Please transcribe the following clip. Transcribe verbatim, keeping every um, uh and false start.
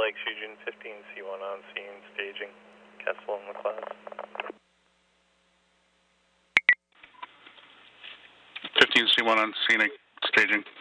Lake Shujin, fifteen C one on scene, staging, Kessel in the class. fifteen C one on scenic, staging.